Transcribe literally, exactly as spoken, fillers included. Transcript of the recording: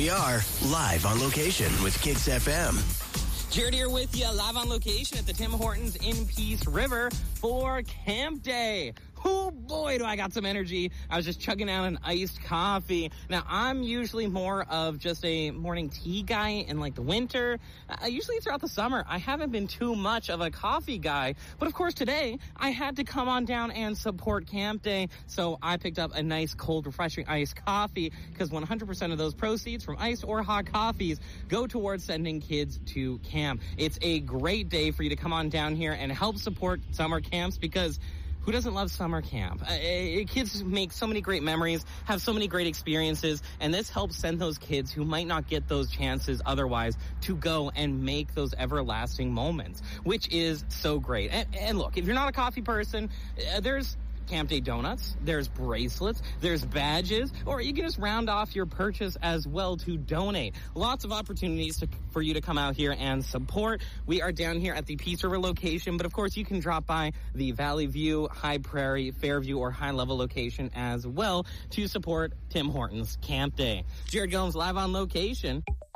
we are, live on location with Kicks F M. Jared here with you, live on location at the Tim Hortons in Peace River for Camp Day. Oh boy, do I got some energy. I was just chugging out an iced coffee. Now, I'm usually more of just a morning tea guy in like the winter. Uh, usually throughout the summer, I haven't been too much of a coffee guy. But of course today, I had to come on down and support Camp Day. So I picked up a nice cold, refreshing iced coffee because one hundred percent of those proceeds from iced or hot coffees go towards sending kids to camp. It's a great day for you to come on down here and help support summer camps because who doesn't love summer camp? Uh, kids make so many great memories, have so many great experiences, and this helps send those kids who might not get those chances otherwise to go and make those everlasting moments, which is so great. And, and look, if you're not a coffee person, uh, there's Camp Day donuts, there's bracelets, there's badges, or you can just round off your purchase as well to donate. Lots of opportunities to, for you to come out here and support. We are down here at the Peace River location, but of course you can drop by the Valley View, High Prairie, Fairview, or High Level location as well to support Tim Hortons Camp Day. Jared Gomes live on location.